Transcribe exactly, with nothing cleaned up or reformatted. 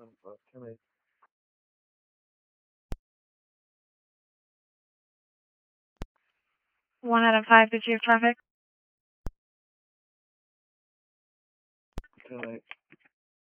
uh, can I? One out of five, did you have traffic? Can I?